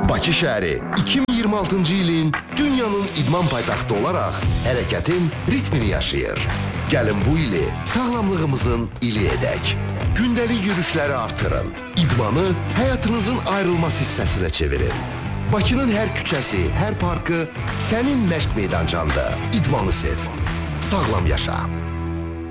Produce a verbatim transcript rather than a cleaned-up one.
Bakı şəhəri iki min iyirmi altıncı ilin dünyanın idman paytaxtı olaraq hərəkətin ritmini yaşayır. Gəlin bu ili sağlamlığımızın ili edək. Gündəlik yürüşləri artırın. İdmanı həyatınızın ayrılmaz hissəsinə çevirin. Bakının hər küçəsi, hər parkı sənin məşq meydançanda. İdmanı sev. Sağlam yaşa.